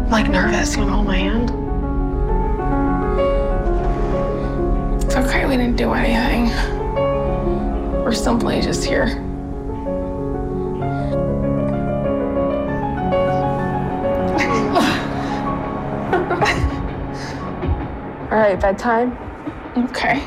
like nervous, hold my hand. It's okay, we didn't do anything. We're simply just here. All right, bedtime? Okay.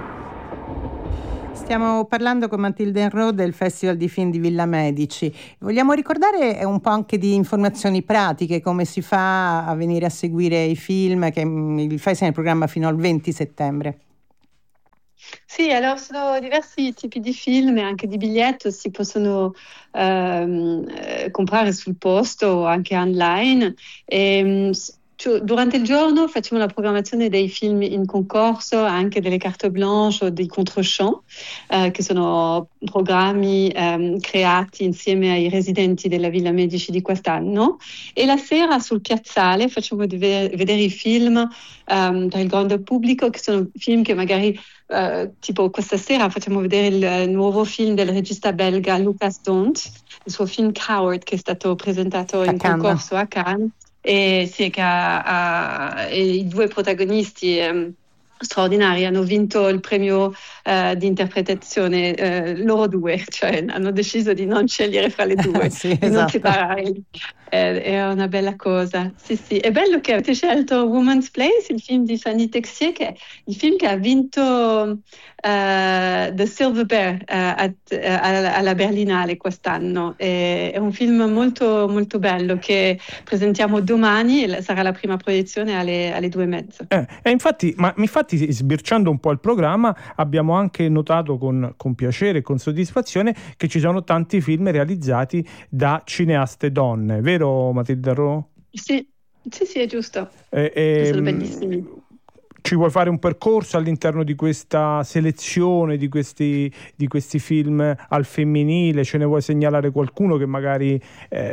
Stiamo parlando con Matilde Enroe del Festival di Film di Villa Medici. Vogliamo ricordare un po' anche di informazioni pratiche, come si fa a venire a seguire i film, che il festival è in programma fino al 20 settembre. Sì, allora sono diversi tipi di film e anche di biglietto, si possono comprare sul posto o anche online. Durante il giorno facciamo la programmazione dei film in concorso, anche delle carte blanche o dei controchamp, che sono programmi creati insieme ai residenti della Villa Medici di quest'anno. E la sera sul piazzale facciamo vedere i film per il grande pubblico, che sono film che magari, tipo questa sera facciamo vedere il nuovo film del regista belga Lucas Dont, il suo film Coward, che è stato presentato in concorso a Cannes. E sì, che i due protagonisti straordinari hanno vinto il premio di interpretazione, loro due, cioè hanno deciso di non scegliere fra le due, sì, di non separarli. È una bella cosa. Sì, sì. È bello che avete scelto Woman's Place, il film di Fanny Texier, che è il film che ha vinto The Silver Bear alla Berlinale quest'anno. È un film molto, molto bello che presentiamo domani e sarà la prima proiezione alle 2:30. E infatti sbirciando un po' il programma, abbiamo anche notato con piacere e con soddisfazione che ci sono tanti film realizzati da cineaste donne, vero Matilde Enroe? Sì, è giusto. Sono bellissimi. Ci vuoi fare un percorso all'interno di questa selezione di questi film al femminile? Ce ne vuoi segnalare qualcuno che magari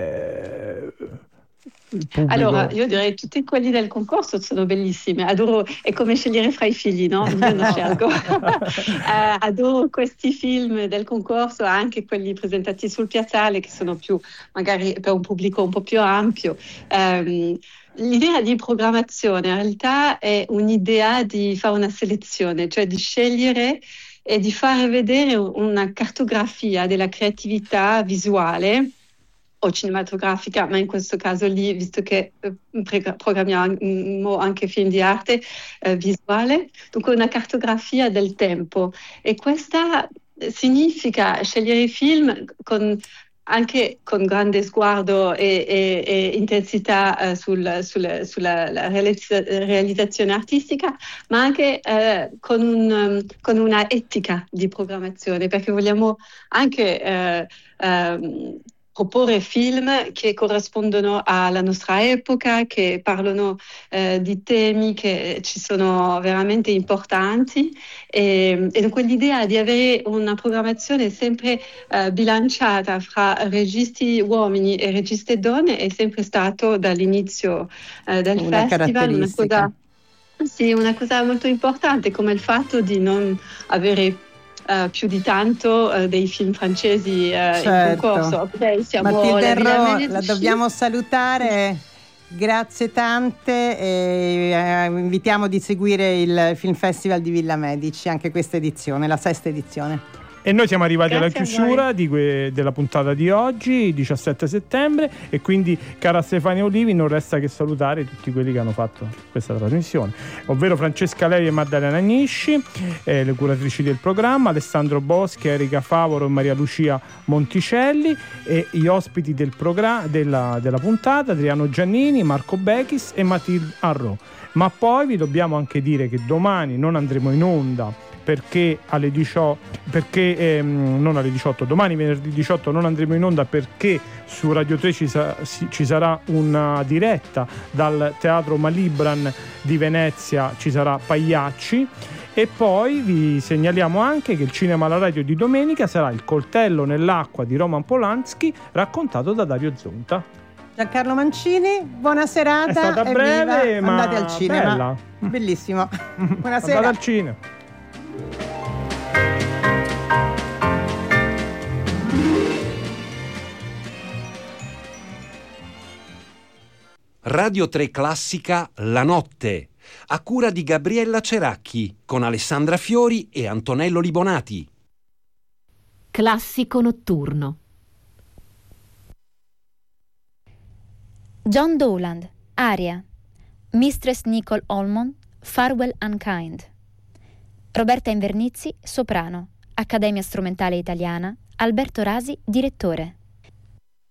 Allora, io direi tutti quelli del concorso sono bellissimi. Adoro, è come scegliere fra i figli, no? Io non scelgo. Adoro questi film del concorso, anche quelli presentati sul piazzale, che sono più magari per un pubblico un po' più ampio. L'idea di programmazione in realtà è un'idea di fare una selezione, cioè di scegliere e di fare vedere una cartografia della creatività visuale o cinematografica, ma in questo caso lì, visto che programmiamo anche film di arte visuale, dunque una cartografia del tempo. E questa significa scegliere i film anche con grande sguardo e intensità sulla realizzazione artistica, ma anche con una etica di programmazione, perché vogliamo anche proporre film che corrispondono alla nostra epoca, che parlano di temi che ci sono veramente importanti e dunque l'idea di avere una programmazione sempre bilanciata fra registi uomini e registe donne è sempre stato dall'inizio del festival una cosa molto importante, come il fatto di non avere più di tanto dei film francesi in concorso. Matilde Enroe, la dobbiamo salutare. Grazie tante e invitiamo di seguire il Film Festival di Villa Medici, anche questa edizione, la 6ª edizione. E noi siamo arrivati alla chiusura della puntata di oggi, 17 settembre, e quindi, cara Stefania Olivi, non resta che salutare tutti quelli che hanno fatto questa trasmissione, ovvero Francesca Levi e Maddalena Agnisci, le curatrici del programma, Alessandro Boschi, Erika Favoro e Maria Lucia Monticelli, e gli ospiti della puntata, Adriano Giannini, Marco Bechis e Matilde Enroe. Ma poi vi dobbiamo anche dire che domani non andremo in onda perché non alle 18, domani venerdì 18 non andremo in onda perché su Radio 3 ci sarà una diretta dal Teatro Malibran di Venezia, ci sarà Pagliacci. E poi vi segnaliamo anche che il Cinema alla Radio di domenica sarà Il coltello nell'acqua di Roman Polanski, raccontato da Dario Zonta. Giancarlo Mancini, buona serata. È stata breve, ma andate al cinema. Bella. Bellissimo. Buonasera. Andate al cinema. Radio 3 Classica La Notte, a cura di Gabriella Ceracchi, con Alessandra Fiori e Antonello Libonati. Classico notturno. John Dowland, aria. Mistress Nicole Almond, Farewell Unkind. Roberta Invernizzi, soprano. Accademia Strumentale Italiana, Alberto Rasi, direttore.